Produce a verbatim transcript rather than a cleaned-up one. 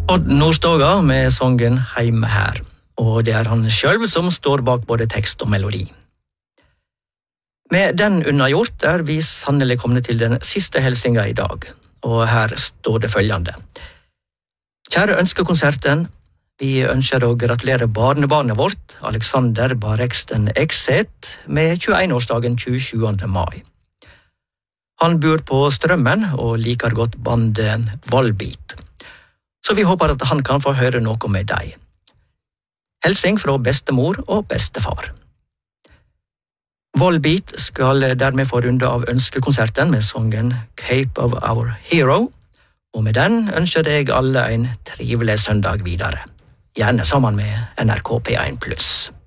Odd Nordstoga med songen Heime her, og det er han selv som står bak både tekst og melodi. Med den unnagjort er vi sannelig kommet til den siste helsinga i dag, og her står det følgende. Kjære ønskekonserten, vi ønsker å gratulere barnebarnet vårt, Alexander Bareksten Ekseth, med tjueårsdagen tjuesjuende mai. Han bor på Strømmen og liker godt bandet Volbeat. Så vi håper at han kan få høre noe med deg. Helsing fra bestemor og bestefar. Volbeat skal dermed få runde av ønskekonserten med songen Cape of Our Hero, og med den ønsker jeg alle en trivelig søndag videre. Gjerne sammen med N R K P en pluss.